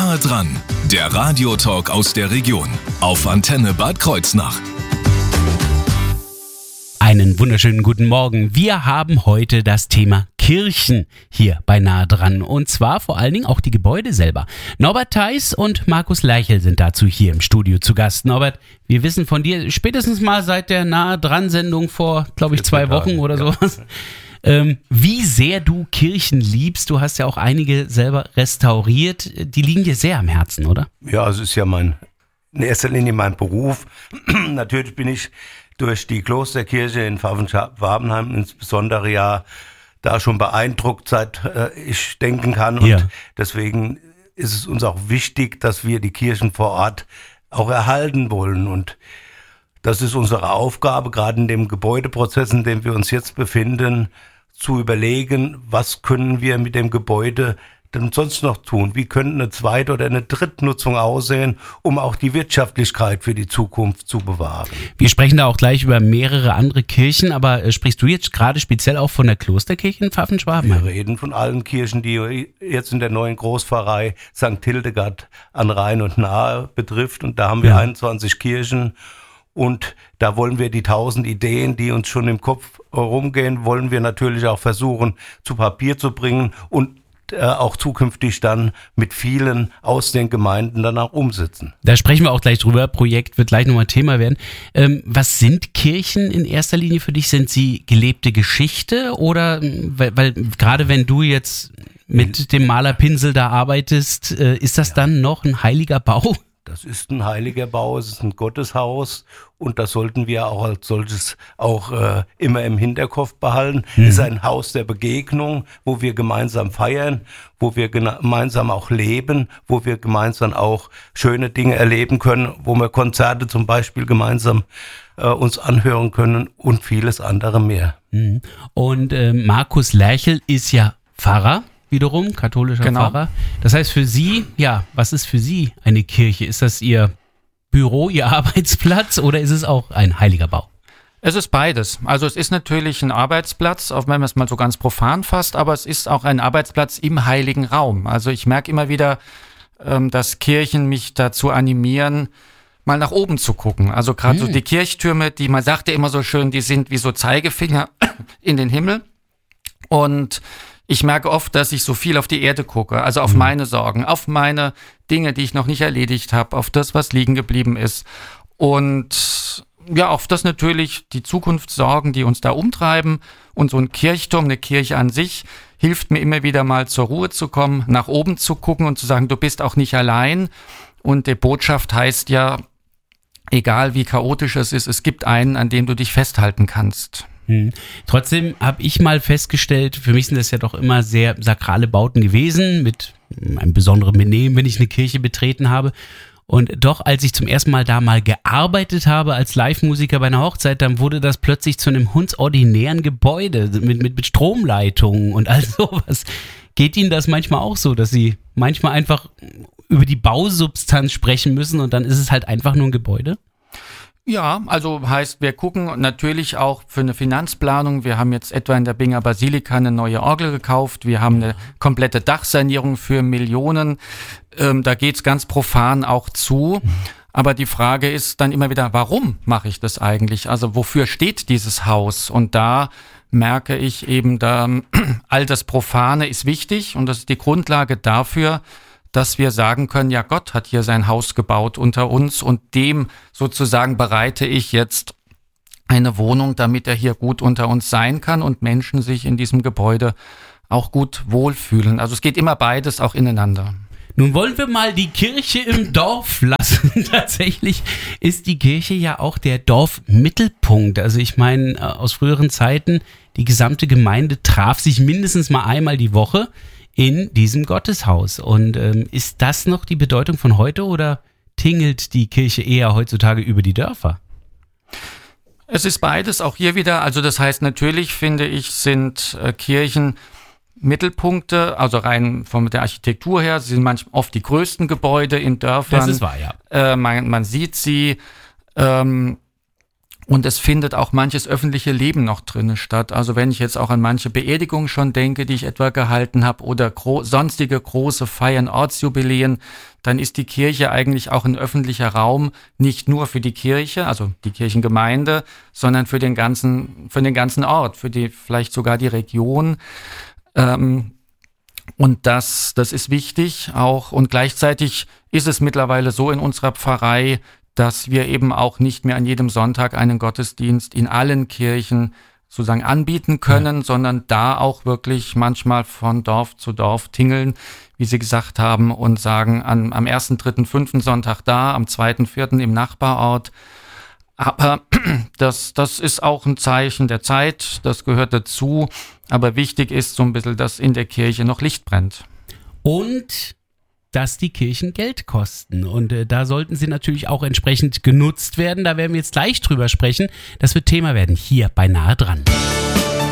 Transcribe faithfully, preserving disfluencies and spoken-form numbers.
Nahe dran, der Radiotalk aus der Region auf Antenne Bad Kreuznach. Einen wunderschönen guten Morgen. Wir haben heute das Thema Kirchen hier bei Nahe dran und zwar vor allen Dingen auch die Gebäude selber. Norbert Theis und Markus Lerchel sind dazu hier im Studio zu Gast. Norbert, wir wissen von dir spätestens mal seit der Nahe dran Sendung vor, glaube ich, zwei Wochen oder sowas, ähm, wie sehr du Kirchen liebst. Du hast ja auch einige selber restauriert. Die liegen dir sehr am Herzen, oder? Ja, es ist ja mein, in erster Linie mein Beruf. Natürlich bin ich durch die Klosterkirche in Pfaffenschaf-Wabenheim insbesondere ja da schon beeindruckt, seit äh, ich denken kann. Und ja. Deswegen ist es uns auch wichtig, dass wir die Kirchen vor Ort auch erhalten wollen. Und das ist unsere Aufgabe, gerade in dem Gebäudeprozess, in dem wir uns jetzt befinden, zu überlegen, was können wir mit dem Gebäude denn sonst noch tun? Wie könnte eine Zweit- oder eine Drittnutzung aussehen, um auch die Wirtschaftlichkeit für die Zukunft zu bewahren? Wir sprechen da auch gleich über mehrere andere Kirchen, aber äh, sprichst du jetzt gerade speziell auch von der Klosterkirche in Pfaffenschwaben? Wir reden von allen Kirchen, die jetzt in der neuen Großpfarrei Sankt Hildegard an Rhein und Nahe betrifft. Und da haben wir ja. einundzwanzig Kirchen. Und da wollen wir die tausend Ideen, die uns schon im Kopf rumgehen, wollen wir natürlich auch versuchen, zu Papier zu bringen und auch zukünftig dann mit vielen aus den Gemeinden dann auch umsetzen. Da sprechen wir auch gleich drüber. Projekt wird gleich nochmal Thema werden. Ähm, was sind Kirchen in erster Linie für dich? Sind sie gelebte Geschichte oder, weil, weil gerade wenn du jetzt mit dem Malerpinsel da arbeitest, äh, ist das ja. dann noch ein heiliger Bau? Das ist ein heiliger Bau, es ist ein Gotteshaus und das sollten wir auch als solches auch äh, immer im Hinterkopf behalten. Mhm. Es ist ein Haus der Begegnung, wo wir gemeinsam feiern, wo wir gemeinsam auch leben, wo wir gemeinsam auch schöne Dinge erleben können, wo wir Konzerte zum Beispiel gemeinsam äh, uns anhören können und vieles andere mehr. Mhm. Und äh, Markus Lerchel ist ja Pfarrer. Wiederum, katholischer genau. Pfarrer. Das heißt für Sie, ja, was ist für Sie eine Kirche? Ist das Ihr Büro, Ihr Arbeitsplatz oder ist es auch ein heiliger Bau? Es ist beides. Also es ist natürlich ein Arbeitsplatz, auch wenn man es mal so ganz profan fasst, aber es ist auch ein Arbeitsplatz im heiligen Raum. Also ich merke immer wieder, dass Kirchen mich dazu animieren, mal nach oben zu gucken. Also gerade hm. so die Kirchtürme, die, man sagt ja immer so schön, die sind wie so Zeigefinger in den Himmel. Und ich merke oft, dass ich so viel auf die Erde gucke, also auf mhm. meine Sorgen, auf meine Dinge, die ich noch nicht erledigt habe, auf das, was liegen geblieben ist. Und ja, auf das natürlich die Zukunftssorgen, die uns da umtreiben. Und so ein Kirchturm, eine Kirche an sich, hilft mir immer wieder mal zur Ruhe zu kommen, nach oben zu gucken und zu sagen, du bist auch nicht allein. Und die Botschaft heißt ja, egal wie chaotisch es ist, es gibt einen, an dem du dich festhalten kannst. Hm. Trotzdem habe ich mal festgestellt, für mich sind das ja doch immer sehr sakrale Bauten gewesen, mit einem besonderen Benehmen, wenn ich eine Kirche betreten habe. Und doch, als ich zum ersten Mal da mal gearbeitet habe als Live-Musiker bei einer Hochzeit, dann wurde das plötzlich zu einem hundsordinären Gebäude mit, mit, mit Stromleitungen und all sowas. Geht Ihnen das manchmal auch so, dass Sie manchmal einfach über die Bausubstanz sprechen müssen und dann ist es halt einfach nur ein Gebäude? Ja, also heißt, wir gucken natürlich auch für eine Finanzplanung. Wir haben jetzt etwa in der Binger Basilika eine neue Orgel gekauft. Wir haben eine komplette Dachsanierung für Millionen. Ähm, da geht's ganz profan auch zu. Aber die Frage ist dann immer wieder, warum mache ich das eigentlich? Also wofür steht dieses Haus? Und da merke ich eben, da all das Profane ist wichtig und das ist die Grundlage dafür, dass wir sagen können, ja, Gott hat hier sein Haus gebaut unter uns und dem sozusagen bereite ich jetzt eine Wohnung, damit er hier gut unter uns sein kann und Menschen sich in diesem Gebäude auch gut wohlfühlen. Also es geht immer beides auch ineinander. Nun wollen wir mal die Kirche im Dorf lassen. Tatsächlich ist die Kirche ja auch der Dorfmittelpunkt. Also ich meine, aus früheren Zeiten, die gesamte Gemeinde traf sich mindestens mal einmal die Woche in diesem Gotteshaus. Und ähm, ist das noch die Bedeutung von heute oder tingelt die Kirche eher heutzutage über die Dörfer? Es ist beides, auch hier wieder. Also das heißt, natürlich finde ich, sind äh, Kirchen Mittelpunkte, also rein von der Architektur her, sie sind manchmal oft die größten Gebäude in Dörfern. Das ist wahr, ja. Äh, man, man sieht sie. Ähm, Und es findet auch manches öffentliche Leben noch drinnen statt. Also wenn ich jetzt auch an manche Beerdigungen schon denke, die ich etwa gehalten habe, oder gro- sonstige große Feiern, Ortsjubiläen, dann ist die Kirche eigentlich auch ein öffentlicher Raum, nicht nur für die Kirche, also die Kirchengemeinde, sondern für den ganzen, für den ganzen Ort, für die, vielleicht sogar die Region. Ähm, und das, das ist wichtig auch. Und gleichzeitig ist es mittlerweile so in unserer Pfarrei, dass wir eben auch nicht mehr an jedem Sonntag einen Gottesdienst in allen Kirchen sozusagen anbieten können, ja. sondern da auch wirklich manchmal von Dorf zu Dorf tingeln, wie Sie gesagt haben, und sagen, an, am ersten, dritten, fünften Sonntag da, am zweiten, vierten im Nachbarort. Aber das, das ist auch ein Zeichen der Zeit, das gehört dazu. Aber wichtig ist so ein bisschen, dass in der Kirche noch Licht brennt. Und dass die Kirchen Geld kosten. Und äh, da sollten sie natürlich auch entsprechend genutzt werden. Da werden wir jetzt gleich drüber sprechen. Das wird Thema werden hier bei Nahe dran.